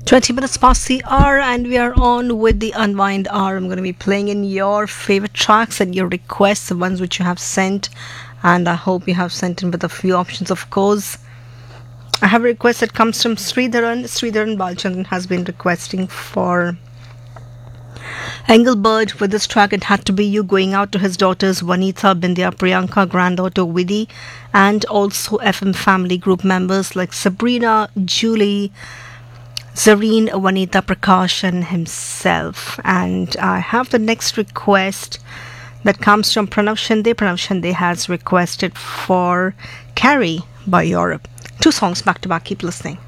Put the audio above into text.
20 minutes past the hour, and we are on with the Unwind Hour. I'm going to be playing in your favorite tracks and your requests, the ones which you have sent, and I hope you have sent in with a few options, of course. I have a request that comes from Sridharan. Sridharan Balchandran has been requesting for Engelbert with this track. It had to be you, going out to his daughters Vanitha, Bindya, Priyanka, granddaughter Vidhi, and also FM family group members like Sabrina, Julie, Zareen, Vanita, Prakash, and himself. And I have the next request that comes from Pranav Shinde. Pranav Shinde has requested for Carrie by Europe. Two songs back to back. Keep listening.